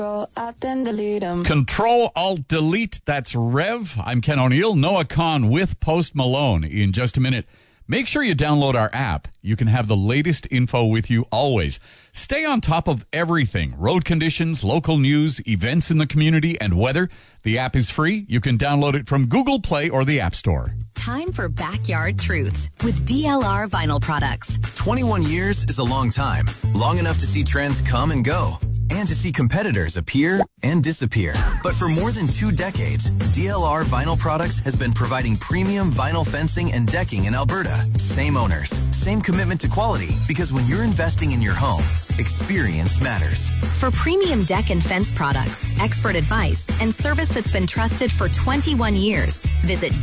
Control, Alt, Delete. That's Rev. I'm Ken O'Neill. Noah Kahn with Post Malone in just a minute. Make sure you download our app. You can have the latest info with you always. Stay on top of everything. Road conditions, local news, events in the community, and weather. The app is free. You can download it from Google Play or the App Store. Time for Backyard Truths with DLR Vinyl Products. 21 years is a long time. Long enough to see trends come and go, and to see competitors appear and disappear. But for more than 2 decades, DLR Vinyl Products has been providing premium vinyl fencing and decking in Alberta. Same owners, same commitment to quality, because when you're investing in your home, experience matters. For premium deck and fence products, expert advice, and service that's been trusted for 21 years, visit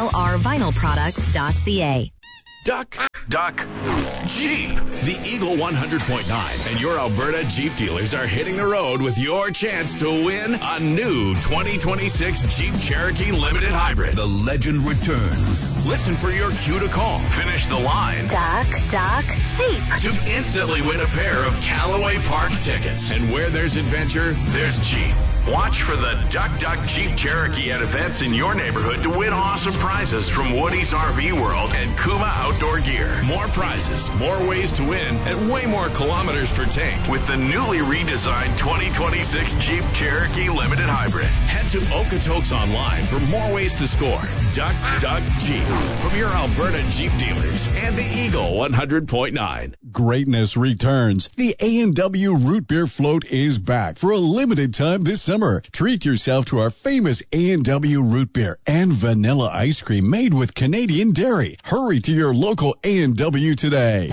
dlrvinylproducts.ca. Duck, Jeep. The Eagle 100.9 and your Alberta Jeep dealers are hitting the road with your chance to win a new 2026 Jeep Cherokee Limited Hybrid. The legend returns. Listen for your cue to call. Finish the line. Duck, Jeep. To instantly win a pair of Callaway Park tickets. And where there's adventure, there's Jeep. Watch for the Duck Jeep Cherokee at events in your neighborhood to win awesome prizes from Woody's RV World and Kuma Outdoor Gear. More prizes, more ways to win, and way more kilometers per tank with the newly redesigned 2026 Jeep Cherokee Limited Hybrid. Head to Okotoks online for more ways to score. Duck Jeep from your Alberta Jeep dealers and the Eagle 100.9. Greatness returns. The A&W Root Beer Float is back for a limited time this summer. Treat yourself to our famous A&W Root Beer and vanilla ice cream made with Canadian dairy. Hurry to your local A&W today.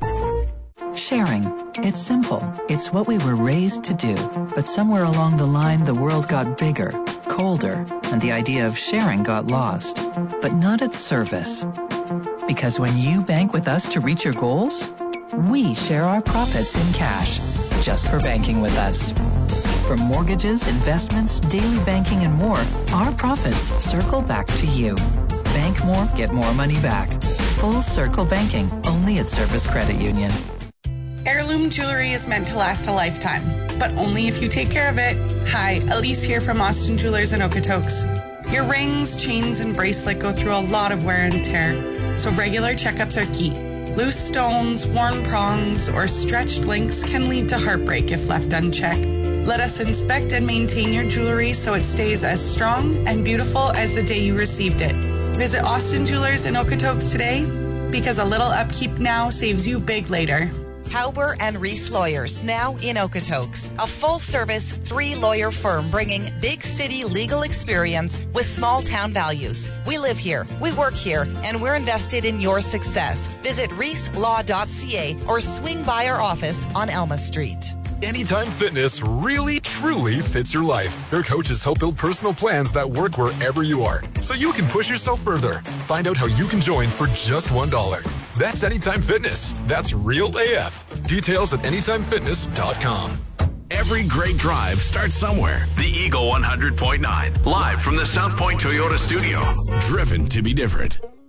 Sharing. It's simple. It's what we were raised to do. But somewhere along the line, the world got bigger, colder, and the idea of sharing got lost. But not at Service. Because when you bank with us to reach your goals, we share our profits in cash, just for banking with us. From mortgages, investments, daily banking, and more, our profits circle back to you. Bank more, get more money back. Full Circle Banking, only at Service Credit Union. Heirloom jewelry is meant to last a lifetime, but only if you take care of it. Hi, Elise here from Austin Jewelers in Okotoks. Your rings, chains, and bracelet go through a lot of wear and tear, so regular checkups are key. Loose stones, worn prongs, or stretched links can lead to heartbreak if left unchecked. Let us inspect and maintain your jewelry so it stays as strong and beautiful as the day you received it. Visit Austin Jewelers in Okotoks today, because a little upkeep now saves you big later. Hauber and Reese Lawyers, now in Okotoks. A full-service 3-lawyer firm bringing big city legal experience with small-town values. We live here, we work here, and we're invested in your success. Visit reeselaw.ca or swing by our office on Elma Street. Anytime Fitness really, truly fits your life. Their coaches help build personal plans that work wherever you are, so you can push yourself further. Find out how you can join for just $1. That's Anytime Fitness. That's real AF. Details at anytimefitness.com. Every great drive starts somewhere. The Eagle 100.9, live from the South Point Toyota studio. Driven to be different.